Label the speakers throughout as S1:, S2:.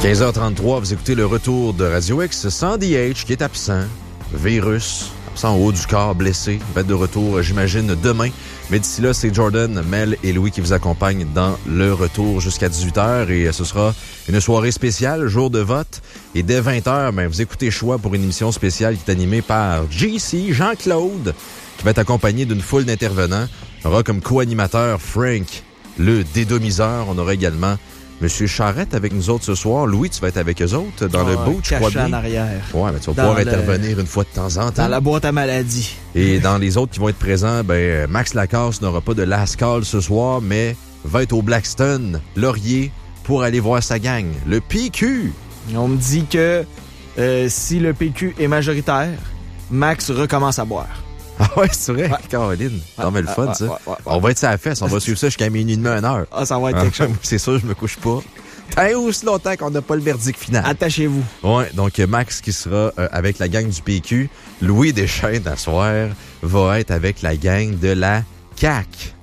S1: 15h33, vous écoutez le retour de Radio X. Sandy H qui est absent. Virus, absent au haut du corps, blessé. Il va être de retour, j'imagine, demain. Mais d'ici là, c'est Jordan, Mel et Louis qui vous accompagnent dans le retour jusqu'à 18h. Et ce sera une soirée spéciale, jour de vote. Et dès 20h, vous écoutez Choix pour une émission spéciale qui est animée par JC, Jean-Claude, qui va être accompagné d'une foule d'intervenants. On aura comme co-animateur Frank, le dédomiseur. On aura également Monsieur Charrette avec nous autres ce soir. Louis, tu vas être avec eux autres dans le boat, je crois bien.
S2: En arrière.
S1: Ouais, mais tu vas pouvoir intervenir une fois de temps en temps.
S2: Dans la boîte à maladie.
S1: Et dans les autres qui vont être présents, Max Lacasse n'aura pas de last call ce soir, mais va être au Blackstone, Laurier, pour aller voir sa gang, le PQ.
S2: On me dit que si le PQ est majoritaire, Max recommence à boire.
S1: Ah ouais, c'est vrai, Caroline. Non, mais le fun, ça. On va être sur la fesse, on va suivre ça jusqu'à minuit et demi, 1h.
S2: Ah, ça va être quelque chose.
S1: C'est sûr, je me couche pas. Tant aussi longtemps qu'on n'a pas le verdict final.
S2: Attachez-vous.
S1: Ouais, donc Max qui sera avec la gang du PQ. Louis Deschênes, à soir, va être avec la gang de la CAQ.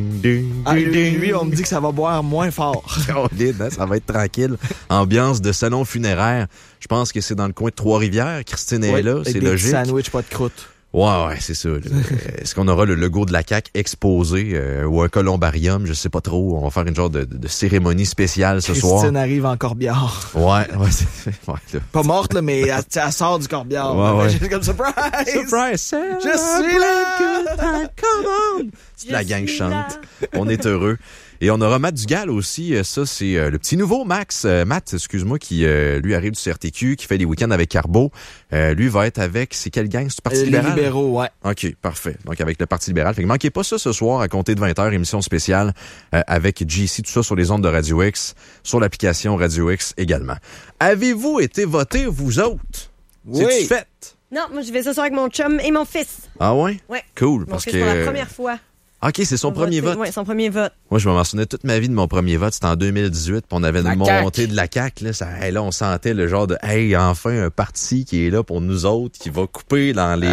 S2: Lui, on me dit que ça va boire moins fort.
S1: Caroline, ça va être tranquille. Ambiance de salon funéraire. Je pense que c'est dans le coin de Trois-Rivières. Christine est là, c'est logique.
S2: Sandwich, pas de croûte.
S1: Ouais, c'est ça. Est-ce qu'on aura le logo de la CAQ exposé ou un columbarium? Je sais pas trop. On va faire une genre de cérémonie spéciale ce soir.
S2: Christine arrive en corbillard.
S1: Ouais.
S2: Pas morte, là, mais elle sort du corbillard.
S1: Ouais.
S2: Juste comme surprise!
S1: Surprise!
S2: Je suis là!
S1: Come on! La gang chante. On est heureux. Et on aura Matt Dugal aussi. Ça, c'est le petit nouveau Max. Matt, excuse-moi, qui lui arrive du CRTQ, qui fait des week-ends avec Carbo. Lui va être avec, c'est quelle gang? C'est le Parti libéral?
S2: Les libéraux, ouais.
S1: OK, parfait. Donc, avec le Parti libéral. Fait que manquez pas ça ce soir à compter de 20h, émission spéciale avec JC, tout ça sur les ondes de Radio X, sur l'application Radio X également. Avez-vous été voté, vous autres?
S2: Oui.
S1: C'est-tu fait?
S3: Non, moi, je vais ce soir avec mon chum et mon fils.
S1: Ah ouais?
S3: Ouais.
S1: Cool.
S3: Mon fils pour la première fois.
S1: OK, c'est son premier vote.
S3: Oui, son premier vote.
S1: Moi, je me souvenais toute ma vie de mon premier vote. C'était en 2018, puis on avait une montée de la CAQ. Là, on sentait le genre de « Hey, enfin, un parti qui est là pour nous autres, qui va couper dans les...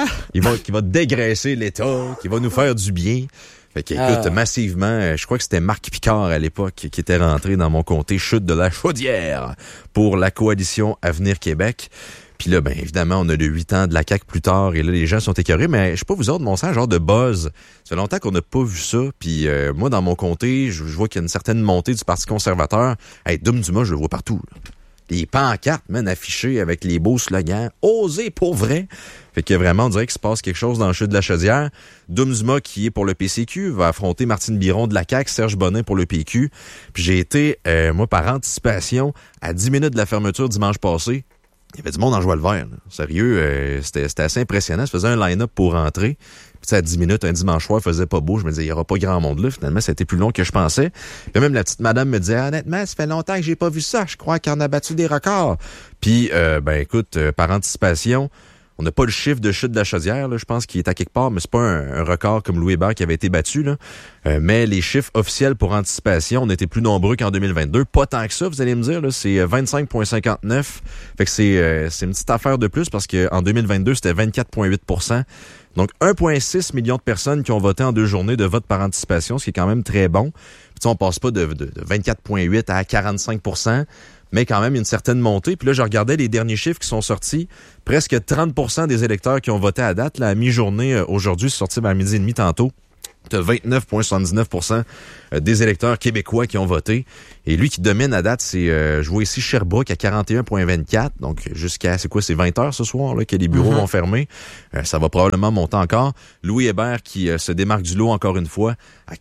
S1: qui va dégraisser l'État, qui va nous faire du bien. » Fait qu'écoute, massivement, je crois que c'était Marc Picard à l'époque qui était rentré dans mon comté Chute de la Chaudière pour la coalition Avenir Québec. Puis là, évidemment, on a le 8 ans de la CAQ plus tard, et là, les gens sont écœurés, mais je sais pas vous autres, mais on sent un genre de buzz. Ça fait longtemps qu'on n'a pas vu ça, puis moi, dans mon comté, je vois qu'il y a une certaine montée du Parti conservateur. Hey, Dom Dumas, je le vois partout, là. Les pancartes, affichées avec les beaux slogans. « Osez pour vrai ». Fait que vraiment, on dirait qu'il se passe quelque chose dans le Chute de la Chaudière. Dom Dumas, qui est pour le PCQ, va affronter Martine Biron de la CAQ, Serge Bonnet pour le PQ. Puis j'ai été, moi, par anticipation, à 10 minutes de la fermeture dimanche passé. Il y avait du monde en joie le vert. Là. Sérieux, c'était assez impressionnant. Je faisais un line-up pour rentrer. Puis à 10 minutes, un dimanche soir, il faisait pas beau. Je me disais, il y aura pas grand monde là. Finalement, ça a été plus long que je pensais. Puis même la petite madame me disait, honnêtement, ça fait longtemps que j'ai pas vu ça. Je crois qu'on a battu des records. Puis, écoute, par anticipation, on n'a pas le chiffre de Chute de la Chaudière, là, je pense qu'il est à quelque part, mais c'est pas un record comme Louis Hébert qui avait été battu, là. Mais les chiffres officiels pour anticipation, on était plus nombreux qu'en 2022. Pas tant que ça, vous allez me dire, là, c'est 25,59. Fait que c'est une petite affaire de plus parce qu'en 2022, c'était 24,8%. Donc, 1,6 million de personnes qui ont voté en 2 journées de vote par anticipation, ce qui est quand même très bon. Puis on passe pas de 24,8 à 45%. Mais quand même une certaine montée. Puis là, je regardais les derniers chiffres qui sont sortis. Presque 30% des électeurs qui ont voté à date, là, à mi-journée aujourd'hui, c'est sorti vers midi et demi tantôt. Tu as 29,79% des électeurs québécois qui ont voté. Et lui qui domine à date, c'est, je vois ici Sherbrooke à 41,24. Donc jusqu'à, c'est 20 heures ce soir là, que les bureaux vont fermer. Ça va probablement monter encore. Louis Hébert qui se démarque du lot encore une fois à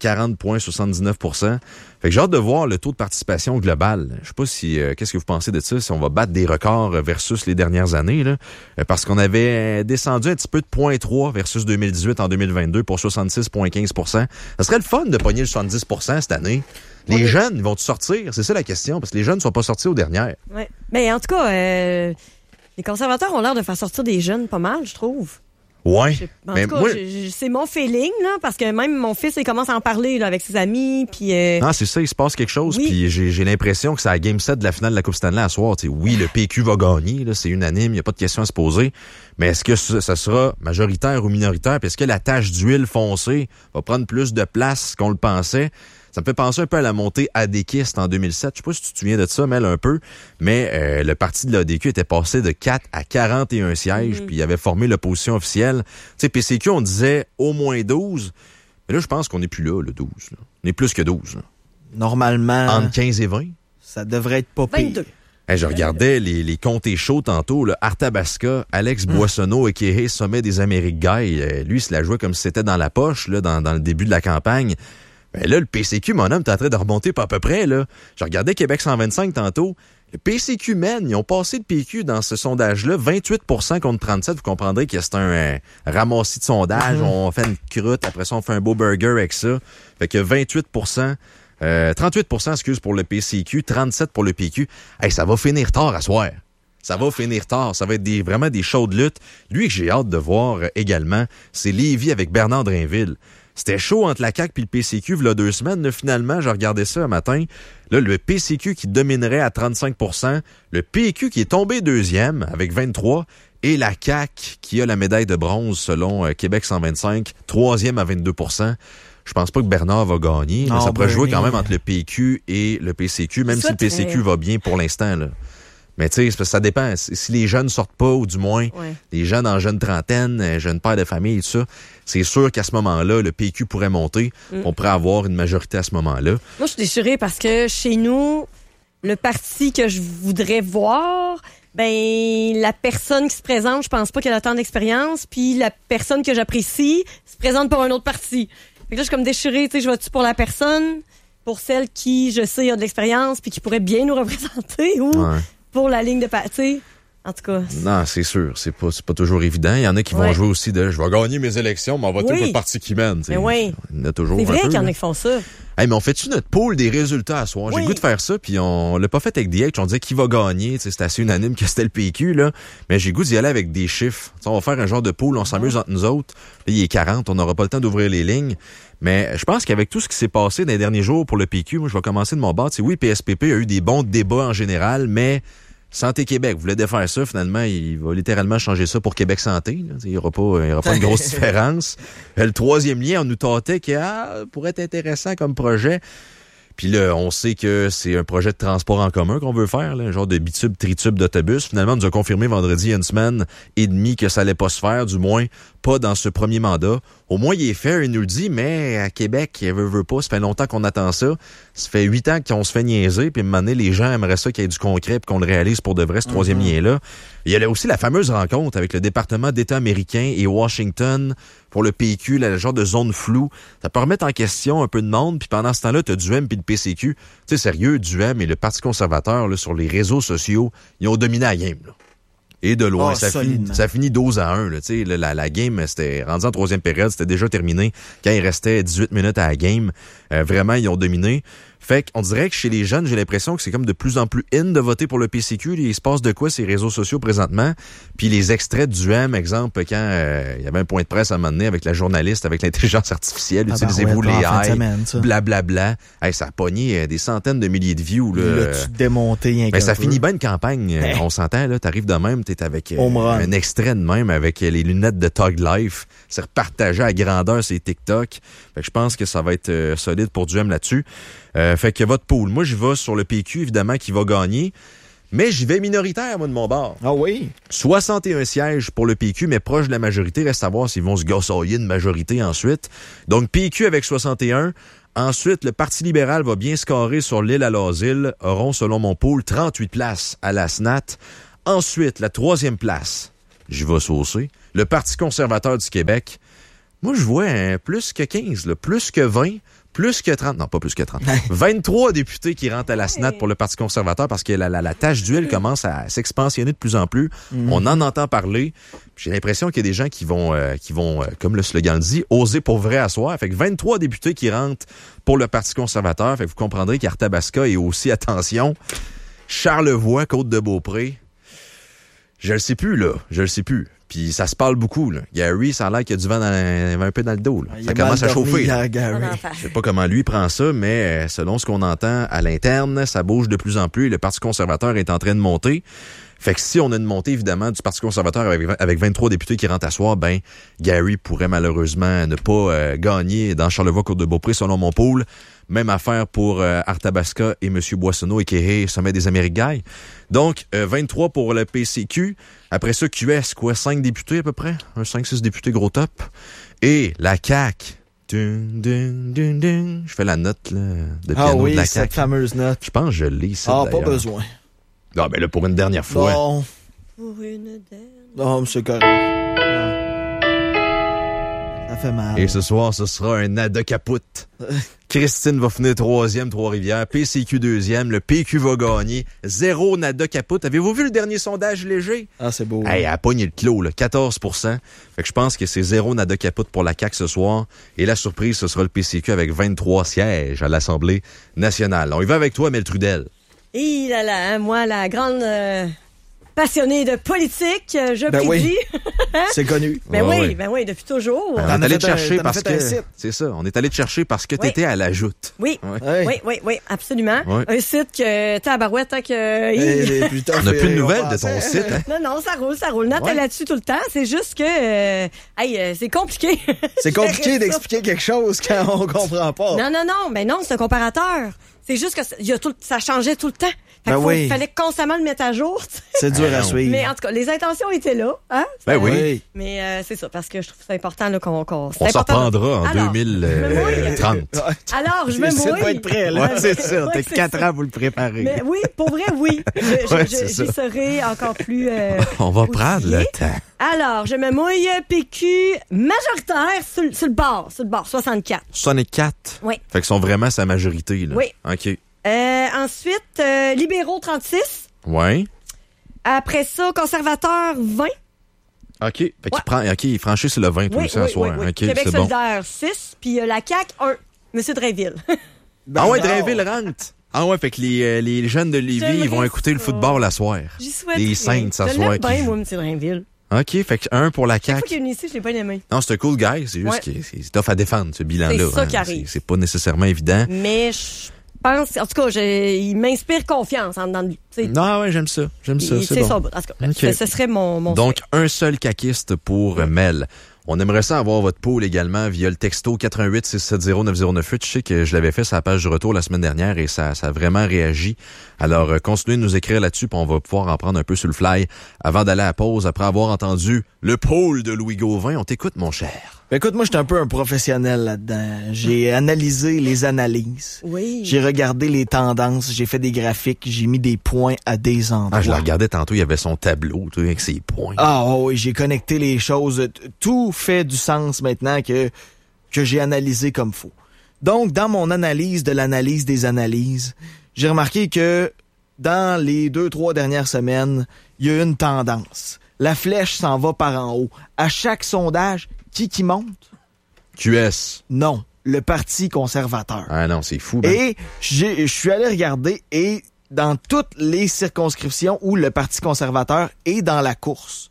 S1: 40,79%. Fait que j'ai hâte de voir le taux de participation global. Je sais pas si, qu'est-ce que vous pensez de ça, si on va battre des records versus les dernières années, là. Parce qu'on avait descendu un petit peu de 0,3 versus 2018 en 2022 pour 66,15%. Ça serait le fun de pogner le 70% cette année. Les jeunes, ils vont sortir? C'est ça la question, parce que les jeunes ne sont pas sortis aux dernières.
S3: Oui. Mais en tout cas, les conservateurs ont l'air de faire sortir des jeunes pas mal, je trouve.
S1: Ouais.
S3: En tout cas, c'est mon feeling, là, parce que même mon fils, il commence à en parler là, avec ses amis. Puis
S1: non, c'est ça, il se passe quelque chose. Puis j'ai l'impression que c'est la Game 7 de la finale de la Coupe Stanley à soir. T'sais, oui, le PQ va gagner, là, c'est unanime, il n'y a pas de question à se poser. Mais est-ce que ça sera majoritaire ou minoritaire? Puis est-ce que la tache d'huile foncée va prendre plus de place qu'on le pensait? Ça me fait penser un peu à la montée ADQiste en 2007. Je sais pas si tu te souviens de ça, Mel, un peu, mais le parti de l'ADQ était passé de 4 à 41 sièges, puis il avait formé l'opposition officielle. Tu sais, PCQ, on disait au moins 12, mais là, je pense qu'on n'est plus là, le 12. Là. On est plus que 12. Là.
S2: Normalement...
S1: Entre 15 et 20.
S2: Ça devrait être pas pire.
S3: 22.
S1: Hey, je regardais les comtés chauds tantôt, là, Arthabasca, Alex Boissonneau, a.k.a. Sommet des Amériques Guy, lui, il se la jouait comme si c'était dans la poche, là, dans le début de la campagne. Ben là, le PCQ, mon homme, t'es en train de remonter pas à peu près, là. Je regardais Québec 125 tantôt. Le PCQ mène, ils ont passé le PQ dans ce sondage-là, 28% contre 37. Vous comprendrez que c'est un ramassis de sondage. On fait une croûte, après ça, on fait un beau burger avec ça. Fait que 38%. 38%, excuse, pour le PCQ, 37% pour le PQ. Hey, ça va finir tard à soir. Ça va finir tard. Ça va être vraiment des chaudes luttes. Lui que j'ai hâte de voir également, c'est Lévis avec Bernard Drainville. C'était chaud entre la CAQ puis le PCQ il y a 2 semaines. Là, finalement, j'ai regardé ça un matin. Là, le PCQ qui dominerait à 35%, le PQ qui est tombé 2e avec 23%, et la CAQ qui a la médaille de bronze selon Québec 125, 3e à 22%. Je pense pas que Bernard va gagner, mais ça pourrait jouer quand même entre le PQ et le PCQ, même si le PCQ va bien pour l'instant, là. Mais tu sais, ça dépend. Si les jeunes sortent pas, ou du moins, les jeunes en jeune trentaine, jeunes pères de famille et tout ça, c'est sûr qu'à ce moment-là, le PQ pourrait monter. On pourrait avoir une majorité à ce moment-là.
S3: Moi, je suis déchirée parce que chez nous, le parti que je voudrais voir, ben la personne qui se présente, je pense pas qu'elle a tant d'expérience, puis la personne que j'apprécie se présente pour un autre parti. Fait que là, je suis comme déchirée, tu sais, je vais-tu pour la personne, pour celle qui, je sais, a de l'expérience, puis qui pourrait bien nous représenter, ou pour la ligne de parti. En tout cas.
S1: Non, c'est sûr. C'est pas toujours évident. Il y en a qui vont jouer aussi de je vais gagner mes élections, mais on va tout pour le parti qui mène.
S3: Mais oui.
S1: Il y en a toujours.
S3: C'est vrai qu'il y en a qui font ça.
S1: Hey, mais on fait-tu notre pool des résultats à soir? J'ai le goût de faire ça, puis on l'a pas fait avec DH. On disait qui va gagner. C'est assez unanime que c'était le PQ, là. Mais j'ai le goût d'y aller avec des chiffres. T'sais, on va faire un genre de pool, on s'amuse entre nous autres. Là, il est 40, on n'aura pas le temps d'ouvrir les lignes. Mais je pense qu'avec tout ce qui s'est passé dans les derniers jours pour le PQ, moi, je vais commencer de mon bord. Oui, PSPP a eu des bons débats en général, mais Santé Québec voulait défaire ça. Finalement, il va littéralement changer ça pour Québec Santé. Là. Il y aura pas une grosse différence. Le 3e lien, on nous tâtait qu'il pourrait être intéressant comme projet. Puis là, on sait que c'est un projet de transport en commun qu'on veut faire, là, un genre de bitube, tritube d'autobus. Finalement, on nous a confirmé vendredi, il y a 1 semaine et demie, que ça allait pas se faire, du moins pas dans ce premier mandat. Au moins, il est fait, il nous le dit, mais à Québec, il veut pas, ça fait longtemps qu'on attend ça. Ça fait 8 ans qu'on se fait niaiser, puis à un moment donné, les gens aimeraient ça qu'il y ait du concret puis qu'on le réalise pour de vrai, ce 3e lien-là. Il y a aussi la fameuse rencontre avec le département d'État américain et Washington pour le PQ, le genre de zone floue. Ça peut remettre en question un peu de monde, puis pendant ce temps-là, t'as Duhem puis le PCQ. Tu sais, sérieux, Duhem et le Parti conservateur, là, sur les réseaux sociaux, ils ont dominé la game, là. Et de loin, ça finit 12-1. Là, tu sais, la game, c'était rendu en 3e période, c'était déjà terminé quand il restait 18 minutes à la game. Vraiment, ils ont dominé. Fait qu'on dirait que chez les jeunes, j'ai l'impression que c'est comme de plus en plus in de voter pour le PCQ. Il se passe de quoi ces réseaux sociaux présentement? Puis les extraits du M, exemple, quand il y avait un point de presse à un moment donné avec la journaliste, avec l'intelligence artificielle, utilisez-vous les AI, blablabla. Hey, ça a pogné des centaines de milliers de views.
S2: L'as-tu démonté
S1: ben, ça finit bien une campagne, on s'entend, là. T'arrives de même, t'es avec un extrait de même avec les lunettes de Tug Life. C'est repartagé à grandeur sur TikTok. Fait que je pense que ça va être solide pour du M là-dessus. Fait que votre pool. Moi, je vais sur le PQ, évidemment, qui va gagner. Mais j'y vais minoritaire, moi, de mon bord.
S2: Ah oui?
S1: 61 sièges pour le PQ, mais proche de la majorité. Reste à voir s'ils vont se gossailler une majorité ensuite. Donc, PQ avec 61. Ensuite, le Parti libéral va bien scorer sur l'île à l'asile. Auront, selon mon pool, 38 places à la SNAT. Ensuite, la 3e place, j'y vais saucer. Le Parti conservateur du Québec. Moi, je vois plus que 15, là, plus que 20. Plus que 30, non pas plus que 30, 23 députés qui rentrent à la SNAT pour le Parti conservateur parce que la tâche d'huile commence à s'expansionner de plus en plus. On en entend parler. J'ai l'impression qu'il y a des gens qui vont, comme le slogan le dit, oser pour vrai à soir. Fait que 23 députés qui rentrent pour le Parti conservateur. Fait que vous comprendrez qu'Arthabasca est aussi, attention, Charlevoix, Côte-de-Beaupré. Je le sais plus, là. Je le sais plus. Puis ça se parle beaucoup, là. Gary, ça a l'air qu'il y a du vent un peu dans le dos, là. Ça commence à chauffer. Je sais pas comment lui prend ça, mais selon ce qu'on entend à l'interne, ça bouge de plus en plus. Le Parti conservateur est en train de monter. Fait que si on a une montée, évidemment, du Parti conservateur avec 23 députés qui rentrent à soir, ben, Gary pourrait malheureusement ne pas gagner dans Charlevoix-Côte-de-Beaupré, selon mon pool. Même affaire pour Arthabasca et M. Boissonneau, a.k.a. Sommet des Américains. Donc, 23 pour le PCQ. Après ça, QS, quoi, 5 députés à peu près? 5-6 députés, gros top. Et la CAQ. Dun, dun, dun, dun. Je fais la note là, de piano de la CAQ.
S2: Cette fameuse note.
S1: Je pense que je l'ai, ça,
S2: Ah,
S1: d'ailleurs.
S2: pas besoin.
S1: Non, mais là, pour une dernière fois.
S2: Non,
S3: Pour une dernière.
S2: non, mais c'est correct. Ah. Ça fait mal.
S1: Et ce soir, ce sera un nada caput. Christine va finir 3e, Trois-Rivières. PCQ 2e. Le PQ va gagner. 0 nada caput. Avez-vous vu le dernier sondage léger?
S2: Ah, c'est beau.
S1: Hey, elle a pogné le clos, là, 14%. Fait que je pense que c'est 0 nada caput pour la CAQ ce soir. Et la surprise, ce sera le PCQ avec 23 sièges à l'Assemblée nationale. On y va avec toi, Mel Trudel.
S3: Et là là, moi, la grande passionnée de politique, je
S2: Ben oui.
S3: prédis.
S2: C'est connu.
S3: Ben
S1: Ouais,
S3: oui,
S1: ouais.
S3: ben oui, depuis toujours.
S1: On
S2: T'en
S1: est
S2: as
S1: allé te
S2: fait un-
S1: chercher
S2: t'en as
S1: parce
S2: fait un
S1: que...
S2: site.
S1: C'est ça, on est allé te chercher parce que
S3: Oui.
S1: t'étais à la joute.
S3: Oui.
S2: Ouais.
S3: Oui, absolument.
S1: Ouais.
S3: Un site que tabarouette, hein, que...
S2: Et plus tard,
S1: On n'a plus de
S2: on
S1: nouvelles de
S2: pensait.
S1: ton site, hein?
S3: Non, ça roule. Nat
S1: Ouais.
S3: est là-dessus tout le temps. C'est juste que, c'est compliqué.
S2: C'est compliqué
S3: Gérer ça.
S2: d'expliquer quelque chose quand on comprend pas.
S3: Non, mais non, c'est un comparateur. C'est juste que ça changeait tout le temps. Fait
S2: Ben
S3: qu'il
S2: oui.
S3: fallait constamment le mettre à jour. tu sais.
S2: C'est dur
S1: Ben
S2: à
S1: non.
S2: suivre.
S3: Mais en tout cas, les intentions étaient là. Hein?
S1: Ben oui.
S2: Oui.
S3: Mais c'est ça, parce que je trouve ça important là, qu'on
S1: On s'en reprendra en
S3: Alors,
S1: 2030.
S3: Alors, je me
S2: C'est
S3: mouille.
S2: pas être prêt, là.
S3: Ouais,
S2: C'est ça.
S3: ouais,
S2: T'as
S3: c'est
S2: 4
S3: ça.
S2: ans pour le préparer.
S3: Mais oui, pour vrai, oui.
S1: Ouais, c'est
S3: J'y
S1: ça.
S3: serai encore plus...
S1: On va prendre le
S3: outillée.
S1: temps.
S3: Alors, je me mouille PQ majoritaire sur le bord, 64.
S1: 64.
S3: Oui.
S1: Fait qu'ils sont vraiment sa majorité, là.
S3: Oui.
S1: OK.
S3: Ensuite, libéraux 36.
S1: Ouais.
S3: Après ça, conservateurs 20.
S1: OK. Fait qu'il franchit sur le 20 tout ça, soir. OK,
S3: Québec
S1: c'est bon.
S3: solidaire 6. Puis la CAQ 1. Monsieur Drainville.
S1: Ah ouais,
S2: non.
S1: Drainville rentre. Ah ouais, fait que les jeunes de Lévis, ils vont
S3: J'aimerais
S1: écouter le
S3: ça.
S1: football la soir.
S3: J'y souhaite.
S1: Les Saints, ça
S3: Je
S1: soir.
S3: l'aime bien, moi, Monsieur Drainville.
S1: OK, fait que 1 pour la
S3: Chaque fois
S1: CAQ.
S3: qu'il est venu ici, je l'ai pas aimé.
S1: Non, c'est un cool guy. C'est juste
S3: Ouais.
S1: que c'est tough à défendre, ce bilan-là.
S3: C'est ça qui arrive.
S1: C'est pas nécessairement évident.
S3: Mais je pense, en tout cas, il m'inspire confiance en dedans de lui. Tu sais,
S1: Non, ouais, j'aime ça. C'est
S3: c'est
S1: bon.
S3: son bout. En tout cas,
S1: Ok.
S3: ce serait mon
S1: Donc, un seul caquiste pour Mel. On aimerait ça avoir votre pool également via le texto 88 670 9098. Je sais que je l'avais fait sur la page du retour la semaine dernière et ça a vraiment réagi. Alors, continuez de nous écrire là-dessus puis on va pouvoir en prendre un peu sur le fly avant d'aller à la pause, après avoir entendu le pool de Louis Gauvin. On t'écoute, mon cher.
S2: Ben écoute, moi, j'étais un peu un professionnel là-dedans. J'ai analysé les analyses.
S3: Oui.
S2: J'ai regardé les tendances. J'ai fait des graphiques. J'ai mis des points à des endroits.
S1: Ah, je la regardais tantôt, il y avait son tableau, tu sais, avec ses points.
S2: Ah oui, j'ai connecté les choses. Tout fait du sens maintenant que j'ai analysé comme faut. Donc, dans mon analyse de l'analyse des analyses, j'ai remarqué que dans les 2-3 dernières semaines, il y a une tendance. La flèche s'en va par en haut. À chaque sondage, qui monte?
S1: QS.
S2: Non, le Parti conservateur.
S1: Ah non, c'est fou. Ben.
S2: Et je suis allé regarder et dans toutes les circonscriptions où le Parti conservateur est dans la course,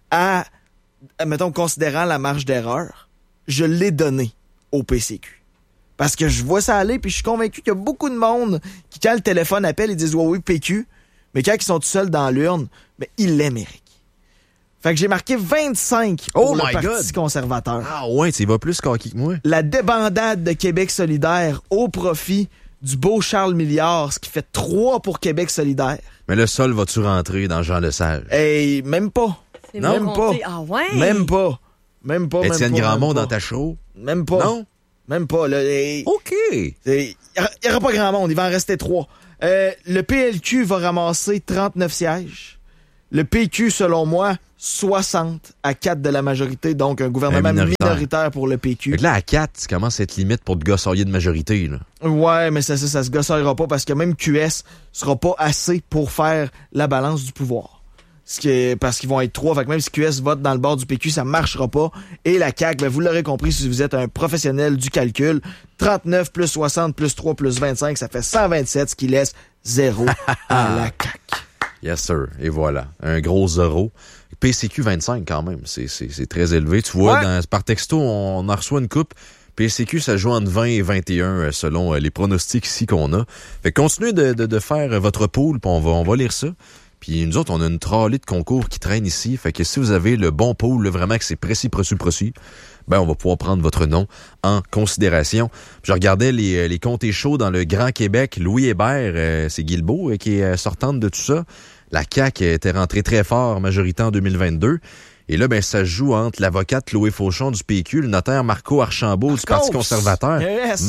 S2: mettons, considérant la marge d'erreur, je l'ai donné au PCQ. Parce que je vois ça aller, puis je suis convaincu qu'il y a beaucoup de monde qui, quand le téléphone appelle, ils disent « oui, PQ », mais quand ils sont tout seuls dans l'urne, mais ils l'aiment, Éric. Fait que j'ai marqué 25 pour
S1: Oh
S2: le
S1: my
S2: Parti
S1: God!
S2: conservateur.
S1: Ah ouais, tu y vas plus coquille que moi.
S2: La débandade de Québec solidaire au profit du beau Charles Milliard, ce qui fait 3 pour Québec solidaire.
S1: Mais le sol va-tu rentrer dans Jean Lesage?
S2: Hey, même pas.
S3: C'est
S1: non,
S3: bon
S2: même
S3: compté.
S2: pas.
S3: Ah ouais?
S2: Même pas. Même pas.
S1: Étienne
S2: même pas,
S1: Grandmont
S2: même
S1: dans
S2: pas.
S1: ta show?
S2: Même pas.
S1: Non?
S2: Même pas. Là,
S1: OK.
S2: il y aura pas grand monde, il va en rester 3. Le PLQ va ramasser 39 sièges. Le PQ, selon moi, 60 à 4 de la majorité, donc un gouvernement minoritaire pour le PQ.
S1: Fait que là, à 4, tu commences à être limite pour te gossoyer de majorité, là.
S2: Ouais, mais ça se gossaillera pas parce que même QS sera pas assez pour faire la balance du pouvoir. Parce qu'ils vont être 3, fait que même si QS vote dans le bord du PQ, ça marchera pas. Et la CAQ, ben vous l'aurez compris si vous êtes un professionnel du calcul, 39 plus 60 plus 3 plus 25, ça fait 127, ce qui laisse 0 à la CAQ.
S1: Yes, sir. Et voilà. Un gros 0. PCQ 25, quand même. C'est très élevé. Tu vois,
S2: Ouais.
S1: par texto, on en reçoit une coupe. PCQ, ça joue entre 20 et 21 selon les pronostics ici qu'on a. Fait que continuez de faire votre pool, puis on va lire ça. Puis nous autres, on a une trolley de concours qui traîne ici. Fait que si vous avez le bon pool, là, vraiment que c'est précis, ben on va pouvoir prendre votre nom en considération. Je regardais les comtés chauds dans le Grand Québec. Louis Hébert, c'est Guilbeault qui est sortante de tout ça. La CAQ était rentrée très fort, majorité en 2022. Et là, ben, ça se joue entre l'avocate Chloé Fauchon du PQ, le notaire Marco Archambault du Parti conservateur.
S2: Yes.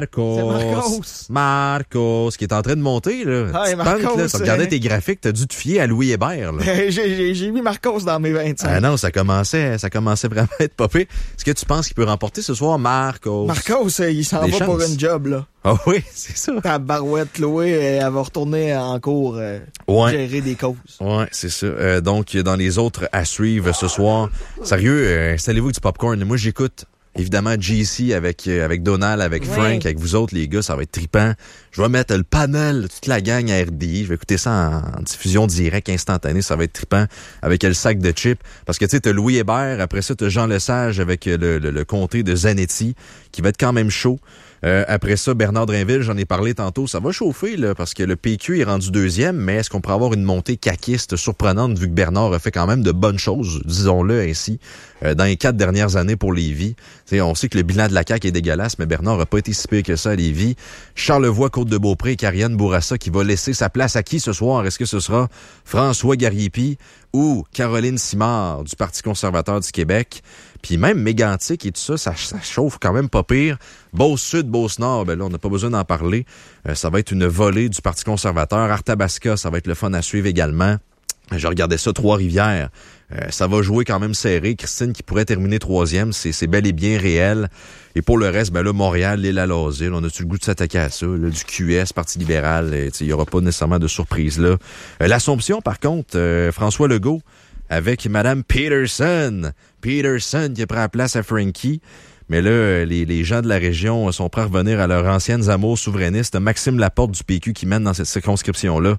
S1: Marcos, qui est en train de monter, là.
S2: Hey, Marcos,
S1: là, tu regardais tes graphiques, t'as dû te fier à Louis Hébert, là.
S2: J'ai mis Marcos dans mes 25.
S1: Ah non, ça commençait vraiment à être popé. Est-ce que tu penses qu'il peut remporter ce soir, Marcos?
S2: Marcos, il s'en va pour une job, là.
S1: Ah oui, c'est ça.
S2: Ta barouette, Chloé, elle va retourner en cours gérer des causes.
S1: Ouais, c'est ça. Donc, dans les autres à suivre ce soir, sérieux, installez-vous avec du popcorn. Moi, j'écoute évidemment JC avec Donald, avec Frank, avec vous autres, les gars, ça va être trippant. Je vais mettre le panel, toute la gang à RDI. Je vais écouter ça en diffusion directe, instantanée. Ça va être trippant avec le sac de chips. Parce que tu sais, t'as Louis Hébert, après ça, t'as Jean Lesage avec le comté de Zanetti, qui va être quand même chaud. Après ça, Bernard Drinville, j'en ai parlé tantôt, ça va chauffer là, parce que le PQ est rendu deuxième, mais est-ce qu'on pourrait avoir une montée caquiste surprenante vu que Bernard a fait quand même de bonnes choses, disons-le ainsi, dans les 4 dernières années pour Lévis. T'sais, on sait que le bilan de la CAQ est dégueulasse, mais Bernard a pas été si pire que ça à Lévis. Charlevoix, Côte-de-Beaupré et Karianne Bourassa qui va laisser sa place à qui ce soir? Est-ce que ce sera François Gariepi ou Caroline Simard du Parti conservateur du Québec? Puis même Mégantic et tout ça chauffe quand même pas pire. Beauce-Sud, Beauce-Nord, ben là, on n'a pas besoin d'en parler. Ça va être une volée du Parti conservateur. Arthabasca, ça va être le fun à suivre également. Je regardais ça, Trois-Rivières. Ça va jouer quand même serré. Christine qui pourrait terminer 3e, c'est bel et bien réel. Et pour le reste, ben là, Montréal, l'île-à-Lausanne, on a-tu le goût de s'attaquer à ça? Là, du QS, Parti libéral, il y aura pas nécessairement de surprise là. L'Assomption, par contre, François Legault, avec Madame Peterson. Peterson qui a pris la place à Frankie. Mais là, les gens de la région sont prêts à revenir à leurs anciennes amours souverainistes. Maxime Laporte du PQ qui mène dans cette circonscription-là,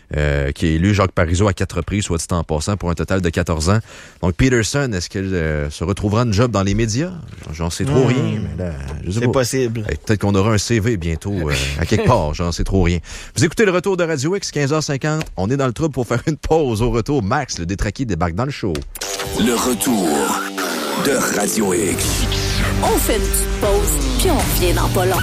S1: qui est élu Jacques Parizeau à 4 reprises, soit dit en passant, pour un total de 14 ans. Donc Peterson, est-ce qu'elle se retrouvera une job dans les médias? J'en sais trop rien, mais là, je sais pas.
S2: C'est possible.
S1: Peut-être qu'on aura un CV bientôt à quelque part, j'en sais trop rien. Vous écoutez le retour de Radio X, 15h50. On est dans le trouble pour faire une pause. Au retour, Max, le détraqué, débarque dans le show.
S4: Le retour de Radio X.
S5: On fait une petite pause, puis on revient dans pas long.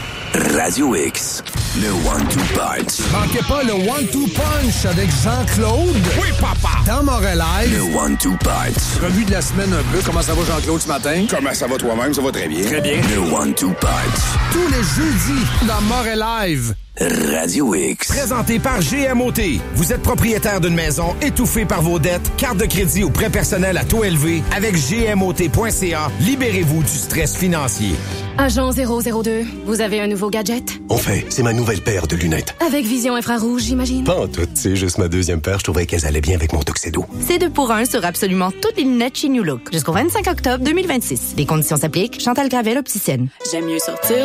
S4: Radio X, le One-Two Punch.
S6: Manquez pas le One-Two Punch avec Jean-Claude.
S7: Oui, papa!
S6: Dans Montréal.
S4: Le One-Two Punch.
S6: Revue de la semaine un peu. Comment ça va, Jean-Claude, ce matin?
S7: Comment ça va toi-même? Ça va très bien.
S6: Très bien.
S4: Le One-Two Punch.
S6: Tous les jeudis, dans Montréal.
S4: Radio X.
S8: Présenté par GMOT. Vous êtes propriétaire d'une maison étouffée par vos dettes, carte de crédit ou prêt personnel à taux élevé. Avec GMOT.ca, libérez-vous du stress financier.
S9: Agent 002, vous avez un nouveau gadget?
S10: En fait, c'est ma nouvelle paire de lunettes.
S9: Avec vision infrarouge, j'imagine?
S10: Pas en tout, c'est juste ma deuxième paire. Je trouvais qu'elles allaient bien avec mon tuxedo.
S11: C'est 2 pour 1 sur absolument toutes les lunettes chez New Look. Jusqu'au 25 octobre 2026. Les conditions s'appliquent. Chantal Gravel, opticienne.
S5: J'aime mieux sortir